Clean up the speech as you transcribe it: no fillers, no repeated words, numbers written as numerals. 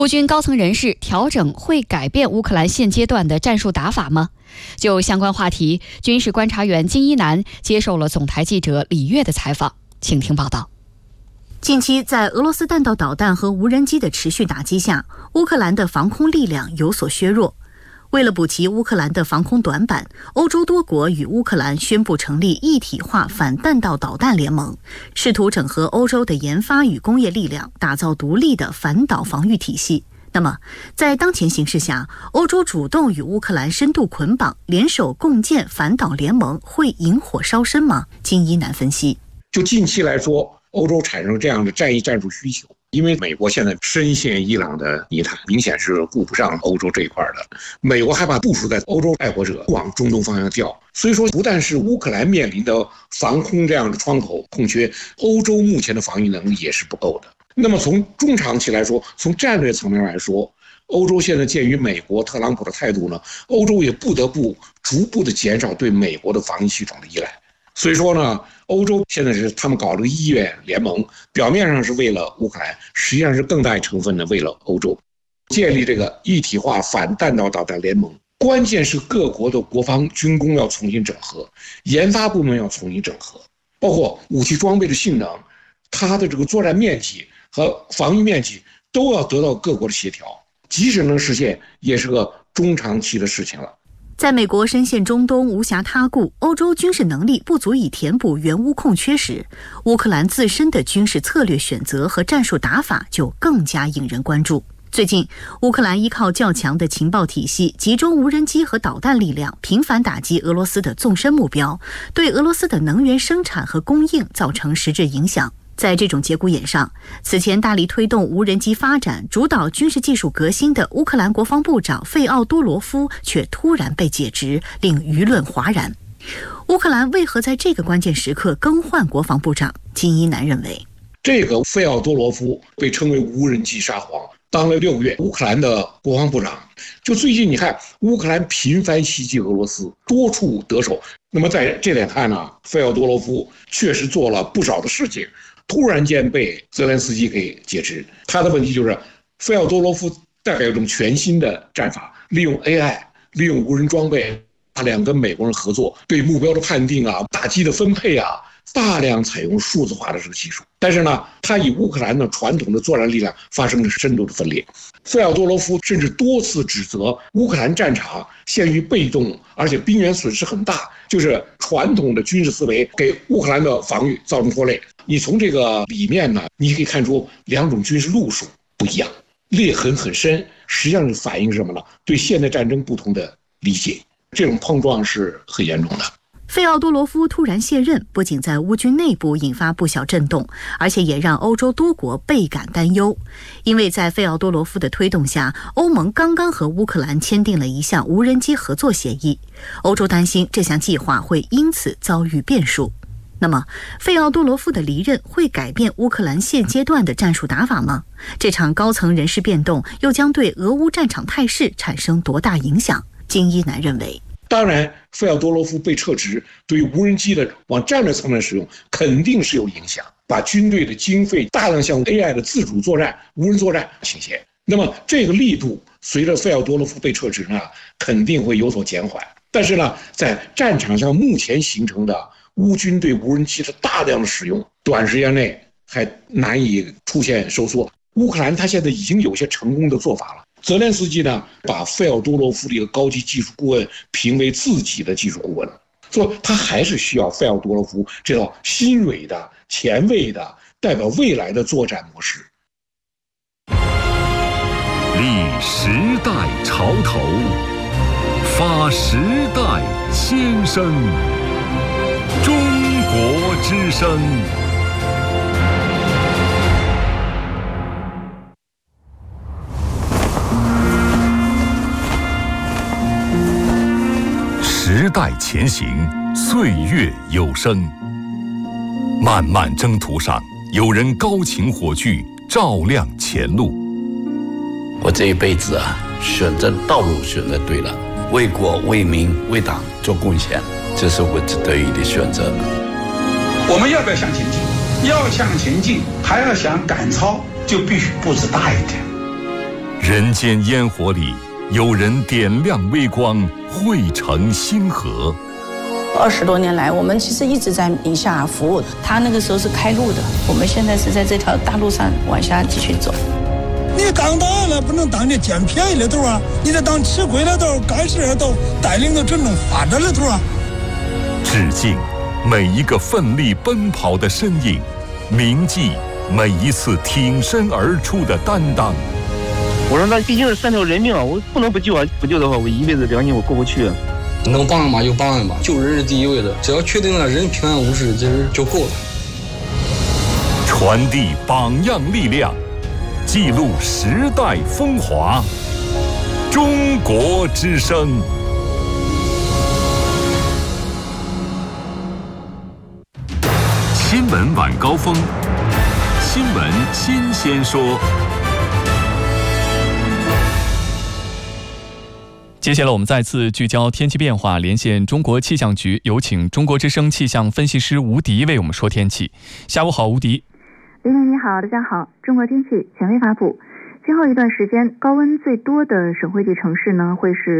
乌军高层人士调整会改变乌克兰现阶段的战术打法吗？就相关话题，军事观察员金一南接受了总台记者李悦的采访，请听报道。 近期，在俄罗斯弹道导弹和无人机的持续打击下，乌克兰的防空力量有所削弱。为了补齐乌克兰的防空短板，欧洲多国与乌克兰宣布成立一体化反弹道导弹联盟，试图整合欧洲的研发与工业力量，打造独立的反导防御体系。那么，在当前形势下，欧洲主动与乌克兰深度捆绑，联手共建反导联盟，会引火烧身吗？金一南分析， 就近期来说，欧洲产生这样的战役战术需求，因为美国现在深陷伊朗的泥潭，明显是顾不上欧洲这一块的。美国害怕部署在欧洲爱国者往中东方向调，所以说不但是乌克兰面临的防空这样的窗口空缺，欧洲目前的防御能力也是不够的。那么从中长期来说，从战略层面来说，欧洲现在鉴于美国特朗普的态度呢，欧洲也不得不逐步的减少对美国的防御系统的依赖。所以说呢，欧洲现在是他们搞了个医院联盟，表面上是为了乌克兰，实际上是更大成分的为了欧洲，建立这个一体化反弹道导弹联盟。关键是各国的国防军工要重新整合，研发部门要重新整合，包括武器装备的性能，它的这个作战面积和防御面积都要得到各国的协调，即使能实现，也是个中长期的事情了。 在美国深陷中东无暇他顾，欧洲军事能力不足以填补援乌空缺时，乌克兰自身的军事策略选择和战术打法就更加引人关注。最近，乌克兰依靠较强的情报体系，集中无人机和导弹力量，频繁打击俄罗斯的纵深目标，对俄罗斯的能源生产和供应造成实质影响。在这种节骨眼上，此前大力推动无人机发展、主导军事技术革新的乌克兰国防部长费奥多罗夫却突然被解职，令舆论哗然。乌克兰为何在这个关键时刻更换国防部长？金一南认为， 这个费奥多罗夫被称为无人机沙皇，当了6月乌克兰的国防部长。就最近你看，乌克兰频繁袭击俄罗斯，多处得手。那么在这点看呢，费奥多罗夫确实做了不少的事情，突然间被泽连斯基给解职。他的问题就是，费奥多罗夫带有一种全新的战法，利用 AI， 利用无人装备，大量跟美国人合作，对目标的判定啊、打击的分配啊，大量采用数字化的这个技术。但是呢，他与乌克兰的传统的作战力量发生了深度的分裂。费奥多罗夫甚至多次指责乌克兰战场陷于被动，而且兵员损失很大，就是传统的军事思维给乌克兰的防御造成拖累。你从这个里面呢，你可以看出两种军事路数不一样，裂痕很深，实际上是反映什么呢？对现代战争不同的理解，这种碰撞是很严重的。 费奥多罗夫突然卸任，不仅在乌军内部引发不小震动，而且也让欧洲多国倍感担忧。因为在费奥多罗夫的推动下，欧盟刚刚和乌克兰签订了一项无人机合作协议，欧洲担心这项计划会因此遭遇变数。那么，费奥多罗夫的离任会改变乌克兰现阶段的战术打法吗？这场高层人事变动又将对俄乌战场态势产生多大影响？金一南认为， 当然，费奥多罗夫被撤职，对于无人机的往战略层面使用肯定是有影响，把军队的经费大量向 AI 的自主作战、无人作战倾斜。那么这个力度随着费奥多罗夫被撤职呢，肯定会有所减缓。但是呢，在战场上目前形成的乌军对无人机的大量的使用，短时间内还难以出现收缩。乌克兰他现在已经有些成功的做法了。泽连斯基呢，把费奥多罗夫的一个高级技术顾问评为自己的技术顾问，所以他还是需要费奥多罗夫这套新锐的、前卫的、代表未来的作战模式。 立时代潮头，发时代先声，中国之声。时代前行，岁月有声。漫漫征途上，有人高擎火炬，照亮前路。 我这一辈子选择道路选择对了，为国为民为党做贡献，这是我得以的选择。 我们要不要向前进？要向前进，还要想赶超，就必须步子大一点。 人间烟火里，有人点亮微光，汇成星河。 20多年来，我们其实一直在宁夏服务。他那个时候是开路的，我们现在是在这条大路上往下继续走。 你当大了不能当这捡便宜的头啊，你得当吃亏的头，干事的头，带领着真正发展的头啊。 致敬每一个奋力奔跑的身影，铭记每一次挺身而出的担当。 我说那毕竟是3条人命啊，我不能不救啊！不救的话，我一辈子良心我过不去。 能帮一把就帮一把，救人是第一位的，只要确定了人平安无事，这人就够了。 传递榜样力量，记录时代风华。中国之声。新闻晚高峰，新闻新鲜说。 接下来我们再次聚焦天气变化，连线中国气象局，有请中国之声气象分析师吴迪为我们说天气。下午好，吴迪。 林林你好，大家好。中国天气权威发布，今后一段时间高温最多的省会级城市呢会是